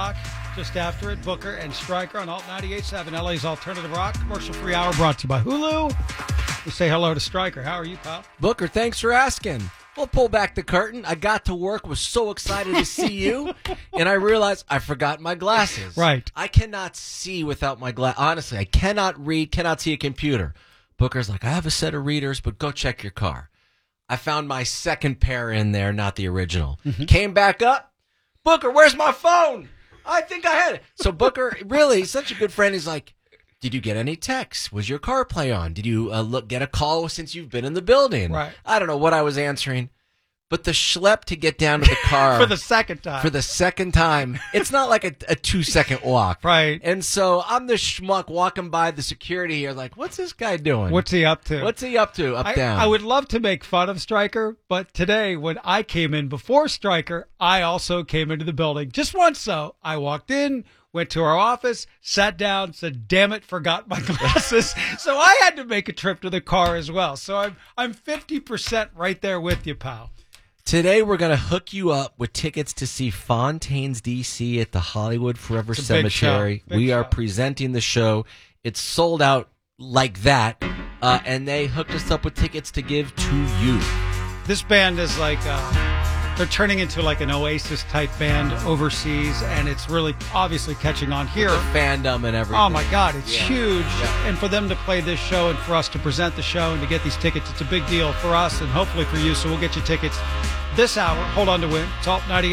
Rock. Just after it, Booker and Stryker on Alt 98.7, LA's Alternative Rock. Commercial-free hour brought to you by Hulu. We say hello to Stryker. How are you, pal? Booker, thanks for asking. We'll pull back the curtain. I got to work, was so excited to see you, and I realized I forgot my glasses. Right. I cannot see without my glasses. Honestly, I cannot read, cannot see a computer. Booker's like, I have a set of readers, but go check your car. I found my second pair in there, not the original. Came back up. Booker, where's my phone? I think I had it. So Booker, really, he's such a good friend. He's like, did you get any texts? Was your car play on? Did you get a call since you've been in the building? Right. I don't know what I was answering, but the schlep to get down to the car For the second time. For the second time, it's not like a 2-second walk. Right. And so I'm the schmuck walking by the security here like, what's this guy doing? What's he up to? What's he up to? Down. I would love to make fun of Stryker, but today when I came in before Stryker, I also came into the building. Just once so. I walked in, went to our office, sat down, said, damn it, forgot my glasses. So I had to make a trip to the car as well. So I'm 50% right there with you, pal. Today, we're going to hook you up with tickets to see Fontaines D.C. at the Hollywood Forever Cemetery. We are presenting the show. It's sold out like that, and they hooked us up with tickets to give to you. This band is like, they're turning into like an Oasis-type band overseas, and it's really obviously catching on here. The fandom and everything. Oh, my God, it's huge. Yeah. And for them to play this show and for us to present the show and to get these tickets, it's a big deal for us and hopefully for you. So we'll get you tickets this hour. Hold on to win. It's Alt 98.